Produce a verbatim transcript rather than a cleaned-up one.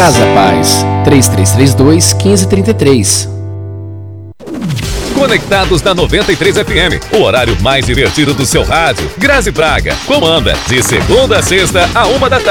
Casa Paz, três três três dois, um cinco três três. Conectados na noventa e três F M, o horário mais divertido do seu rádio. Grazi Braga comanda de segunda a sexta a uma da tarde.